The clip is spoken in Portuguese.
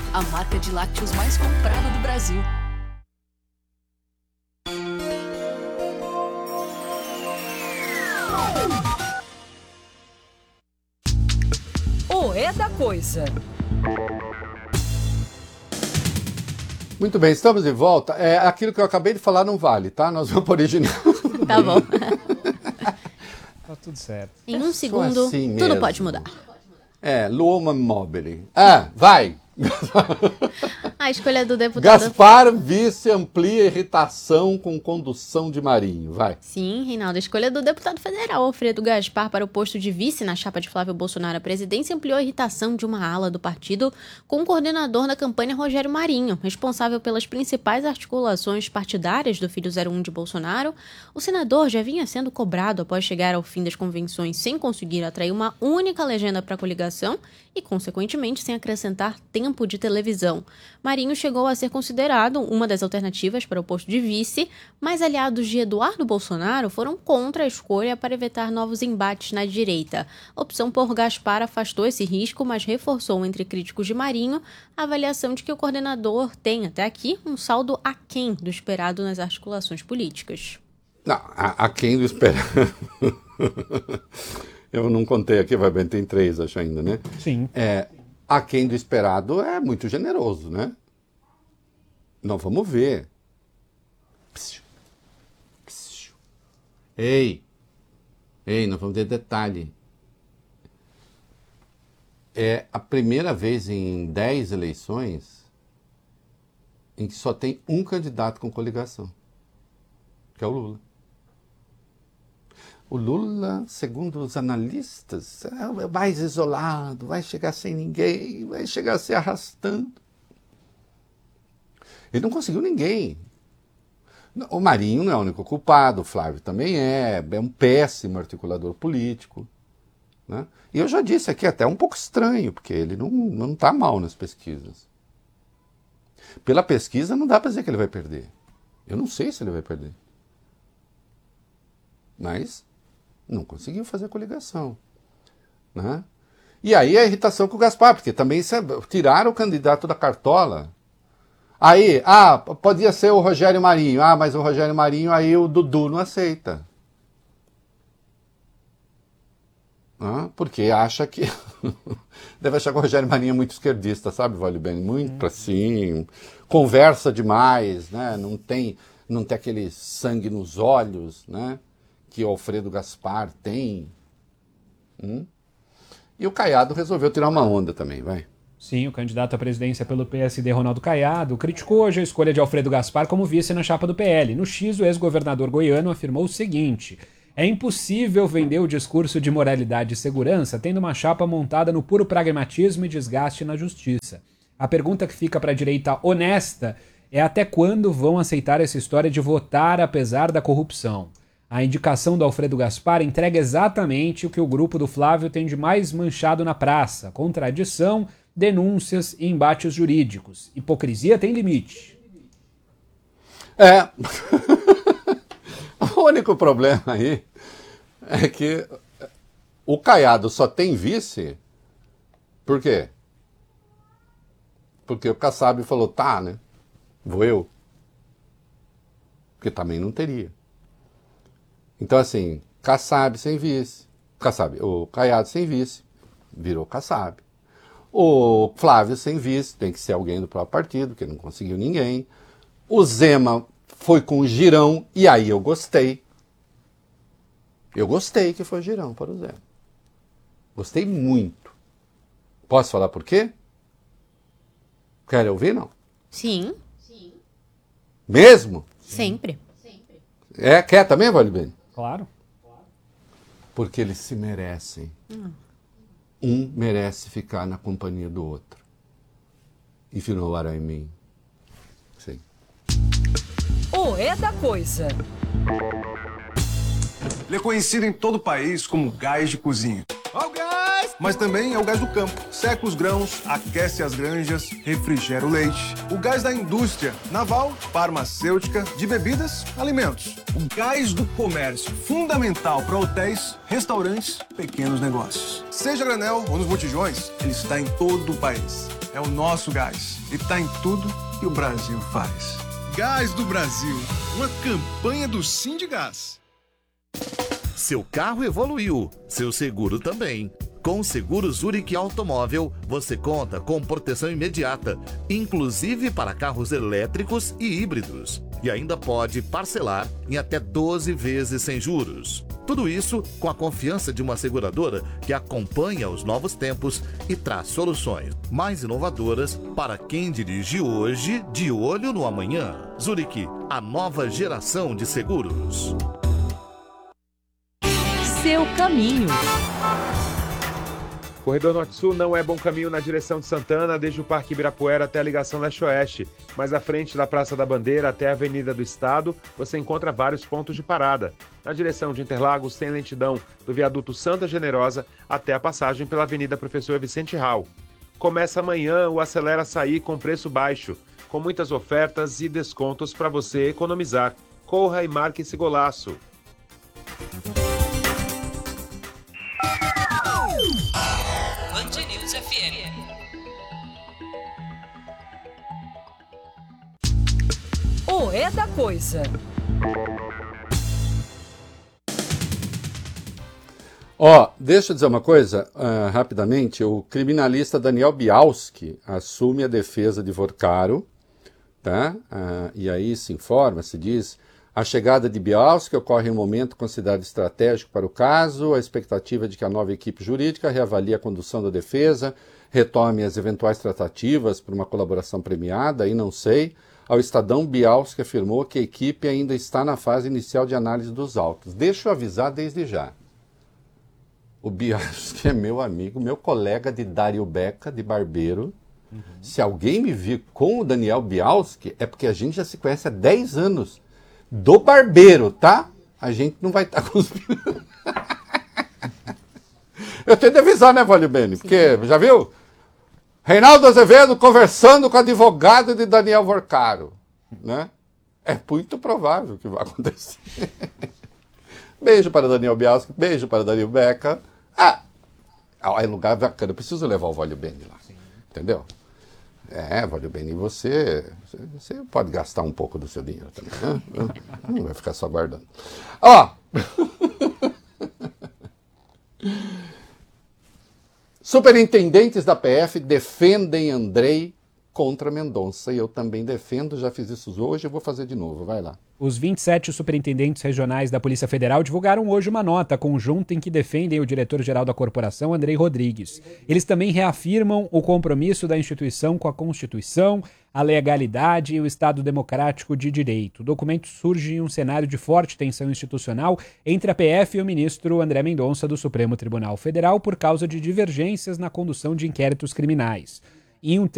a marca de lácteos mais comprada do Brasil. O É da Coisa. Muito bem, estamos de volta. Aquilo que eu acabei de falar não vale, tá? Nós vamos para o original. Tá bom. Tá tudo certo. Em um segundo, assim tudo mesmo. pode mudar. L'uomo mobile. Vai! A escolha do deputado... Gaspar, vice, amplia irritação com condução de Marinho. Vai. Sim, Reinaldo. A escolha do deputado federal Alfredo Gaspar para o posto de vice na chapa de Flávio Bolsonaro à presidência ampliou a irritação de uma ala do partido com o coordenador da campanha Rogério Marinho, responsável pelas principais articulações partidárias do filho 01 de Bolsonaro. O senador já vinha sendo cobrado após chegar ao fim das convenções sem conseguir atrair uma única legenda para a coligação e, consequentemente, sem acrescentar tempo de televisão. Marinho chegou a ser considerado uma das alternativas para o posto de vice, mas aliados de Eduardo Bolsonaro foram contra a escolha para evitar novos embates na direita. A opção por Gaspar afastou esse risco, mas reforçou entre críticos de Marinho a avaliação de que o coordenador tem, até aqui, um saldo aquém do esperado nas articulações políticas. Não, aquém do esperado. Eu não contei aqui, vai bem, tem 3, acho ainda, né? Sim. Aquém do esperado é muito generoso, né? Não, vamos ver. Psiu. Psiu. Ei, não vamos ter detalhe. É a primeira vez em 10 eleições em que só tem um candidato com coligação, que é o Lula. O Lula, segundo os analistas, é mais isolado, vai chegar sem ninguém, vai chegar se arrastando. Ele não conseguiu ninguém. O Marinho não é o único culpado, o Flávio também é um péssimo articulador político. Né? E eu já disse aqui, até um pouco estranho, porque ele não está mal nas pesquisas. Pela pesquisa não dá para dizer que ele vai perder. Eu não sei se ele vai perder. Mas não conseguiu fazer a coligação. Né? E aí a irritação com o Gaspar, porque também tiraram o candidato da cartola. Aí, podia ser o Rogério Marinho. Mas o Rogério Marinho, aí o Dudu não aceita. Porque acha que... Deve achar que o Rogério Marinho é muito esquerdista, sabe, Vale Bem? Muito assim, conversa demais, né? Não tem aquele sangue nos olhos, né? Que o Alfredo Gaspar tem. E o Caiado resolveu tirar uma onda também, vai. Sim, o candidato à presidência pelo PSD, Ronaldo Caiado, criticou hoje a escolha de Alfredo Gaspar como vice na chapa do PL. No X, o ex-governador goiano afirmou o seguinte: é impossível vender o discurso de moralidade e segurança tendo uma chapa montada no puro pragmatismo e desgaste na justiça. A pergunta que fica para a direita honesta é até quando vão aceitar essa história de votar apesar da corrupção. A indicação do Alfredo Gaspar entrega exatamente o que o grupo do Flávio tem de mais manchado na praça: contradição, denúncias e embates jurídicos. Hipocrisia tem limite. O único problema aí é que o Caiado só tem vice. Por quê? Porque o Kassab falou, né? Vou eu. Porque também não teria. Então, assim, Kassab sem vice. O Caiado sem vice, virou Kassab. O Flávio sem vice, tem que ser alguém do próprio partido, porque não conseguiu ninguém. O Zema foi com o Girão, e aí eu gostei. Eu gostei que foi Girão para o Zema. Gostei muito. Posso falar por quê? Querem ouvir, não? Sim. Mesmo? Sempre. Quer também, Vale Bem? Claro. Porque eles se merecem. Um merece ficar na companhia do outro. If you know what I mean. Sim. O É da Coisa. Ele é conhecido em todo o país como gás de cozinha. Mas também é o gás do campo. Seca os grãos, aquece as granjas, refrigera o leite. O gás da indústria naval, farmacêutica, de bebidas, alimentos. O gás do comércio, fundamental para hotéis, restaurantes, pequenos negócios. Seja a granel ou nos botijões, ele está em todo o país. é o nosso gás e tá em tudo que o Brasil faz. Gás do Brasil, uma campanha do Sindigás. Seu carro evoluiu, seu seguro também. Com o seguro Zurich Automóvel, você conta com proteção imediata, inclusive para carros elétricos e híbridos. E ainda pode parcelar em até 12 vezes sem juros. Tudo isso com a confiança de uma seguradora que acompanha os novos tempos e traz soluções mais inovadoras para quem dirige hoje de olho no amanhã. Zurich, a nova geração de seguros. Seu caminho. Corredor Norte-Sul não é bom caminho na direção de Santana, desde o Parque Ibirapuera até a ligação leste-oeste. Mais à frente da Praça da Bandeira até a Avenida do Estado, você encontra vários pontos de parada. Na direção de Interlagos tem lentidão do viaduto Santa Generosa até a passagem pela Avenida Professor Vicente Rau. Começa amanhã o Acelera Açaí com preço baixo, com muitas ofertas e descontos para você economizar. Corra e marque esse golaço. Band News FM. O É da Coisa. Deixa eu dizer uma coisa, rapidamente. O criminalista Daniel Bialski assume a defesa de Vorcaro, tá? E aí se informa, se diz: a chegada de Bialski ocorre em um momento considerado estratégico para o caso, a expectativa de que a nova equipe jurídica reavalie a condução da defesa, retome as eventuais tratativas por uma colaboração premiada, e não sei. Ao Estadão, Bialski afirmou que a equipe ainda está na fase inicial de análise dos autos. Deixa eu avisar desde já. O Bialski é meu amigo, meu colega de Dário Beca, de barbeiro. Uhum. Se alguém me vir com o Daniel Bialski, é porque a gente já se conhece há 10 anos. Do barbeiro, tá? A gente não vai estar conspirando. Eu tenho de avisar, né, Vólio Bene? Porque, já viu? Reinaldo Azevedo conversando com o advogado de Daniel Vorcaro, né? É muito provável que vai acontecer. Beijo para Daniel Bialski, beijo para Dario Beca. É lugar bacana, eu preciso levar o Vólio Bene lá, entendeu? Vólio Bene, você pode gastar um pouco do seu dinheiro também, né? Não vai ficar só guardando. Superintendentes da PF defendem Andrei contra Mendonça. E eu também defendo, já fiz isso hoje, eu vou fazer de novo, vai lá. Os 27 superintendentes regionais da Polícia Federal divulgaram hoje uma nota conjunta em que defendem o diretor-geral da corporação, Andrei Rodrigues. Eles também reafirmam o compromisso da instituição com a Constituição, a legalidade e o Estado democrático de direito. O documento surge em um cenário de forte tensão institucional entre a PF e o ministro André Mendonça do Supremo Tribunal Federal por causa de divergências na condução de inquéritos criminais. Em um